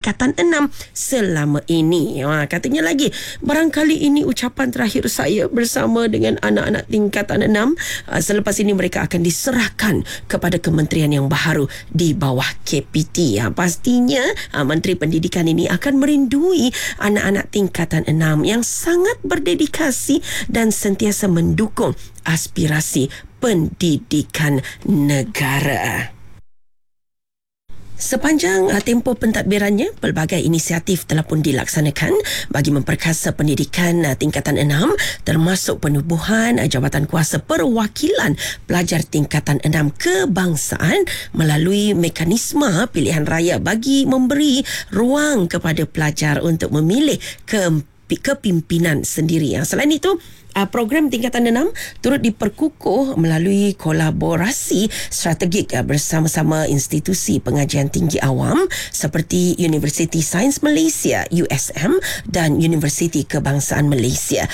tingkatan 6 selama ini. Katanya lagi, barangkali ini ucapan terakhir saya bersama dengan anak-anak tingkatan 6. Selepas ini mereka akan diserahkan kepada kementerian yang baru di bawah KPT. Pastinya Menteri Pendidikan ini akan merindui anak-anak tingkatan 6 yang sangat berdedikasi dan sentiasa mendukung aspirasi pendidikan negara. Sepanjang tempoh pentadbirannya, pelbagai inisiatif telah pun dilaksanakan bagi memperkasa pendidikan tingkatan 6, termasuk penubuhan Jabatan Kuasa Perwakilan Pelajar Tingkatan 6 Kebangsaan melalui mekanisme pilihan raya bagi memberi ruang kepada pelajar untuk memilih kepimpinan sendiri. Selain itu, program tingkatan 6 turut diperkukuh melalui kolaborasi strategik bersama-sama institusi pengajian tinggi awam seperti Universiti Sains Malaysia USM dan Universiti Kebangsaan Malaysia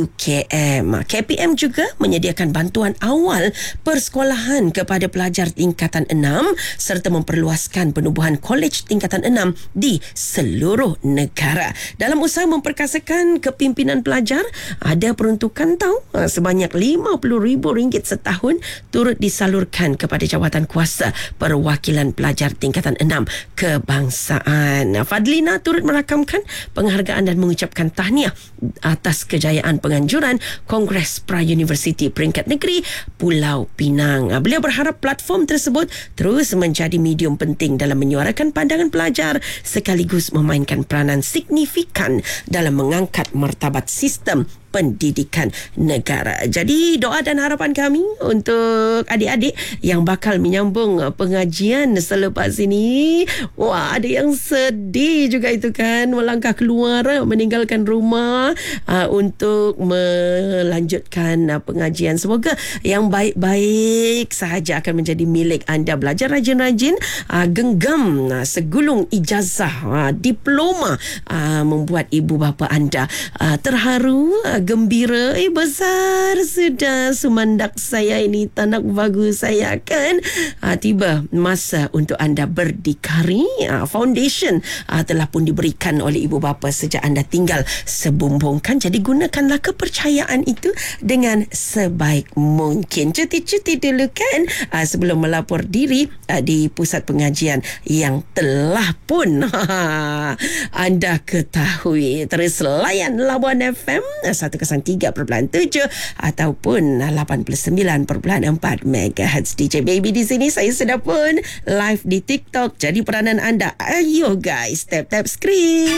UKM. KPM juga menyediakan bantuan awal persekolahan kepada pelajar tingkatan 6 serta memperluaskan penubuhan kolej tingkatan 6 di seluruh negara. Dalam usaha memperkasakan kepimpinan pelajar, ada peruntukan sebanyak RM50,000 setahun turut disalurkan kepada Jawatan Kuasa Perwakilan Pelajar Tingkatan 6 Kebangsaan. Fadlina turut merakamkan penghargaan dan mengucapkan tahniah atas kejayaan penganjuran Kongres Pra-Universiti Peringkat Negeri Pulau Pinang. Beliau berharap platform tersebut terus menjadi medium penting dalam menyuarakan pandangan pelajar sekaligus memainkan peranan signifikan dalam mengangkat martabat sistem pendidikan negara. Jadi doa dan harapan kami untuk adik-adik yang bakal menyambung pengajian selepas ini. Wah, ada yang sedih juga itu kan, melangkah keluar, meninggalkan rumah untuk melanjutkan pengajian. Semoga yang baik-baik sahaja akan menjadi milik anda. Belajar rajin-rajin, genggam segulung ijazah, diploma, membuat ibu bapa anda terharu, gembira. Besar sudah sumandak saya ini, tanak bagus saya kan. Tiba masa untuk anda berdikari. Foundation telah pun diberikan oleh ibu bapa sejak anda tinggal sebumbung kan. Jadi gunakanlah kepercayaan itu dengan sebaik mungkin. Cuti-cuti dulu kan sebelum melapor diri di pusat pengajian yang telah pun anda ketahui. Terus layan Labuan FM 103.7 ataupun 89.4 MHz. DJ Baby di sini. Saya sudah pun live di TikTok. Jadi peranan anda, ayo guys, tap-tap screen.